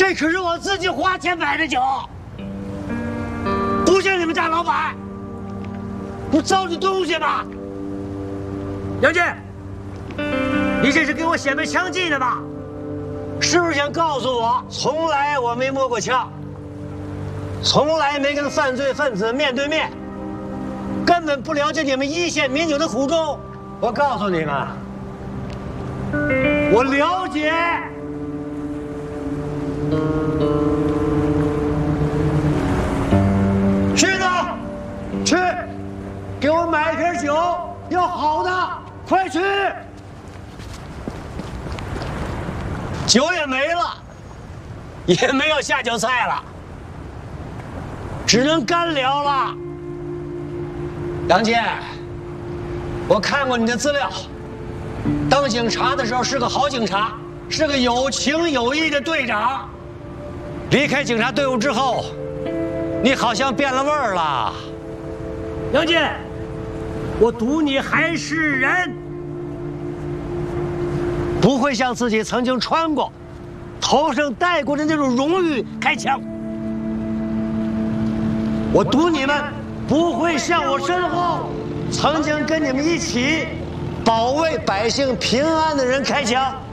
那可是我自己花钱买的酒，不像你们家老板，不糟践东西吗？杨健，你这是给我显摆枪技呢吧？是不是想告诉我，从来我没摸过枪，从来没跟犯罪分子面对面，根本不了解你们一线民警的苦衷？我告诉你们，我了解。去呢，去，给我买一瓶酒，要好的，快去！酒也没了，也没有下酒菜了，只能干聊了。杨健，我看过你的资料，当警察的时候是个好警察，是个有情有义的队长。离开警察队伍之后，你好像变了味儿了。杨健，我赌你还是人，不会像自己曾经穿过、头上戴过的那种荣誉开枪。我赌你们不会像我身后曾经跟你们一起保卫百姓平安的人开枪。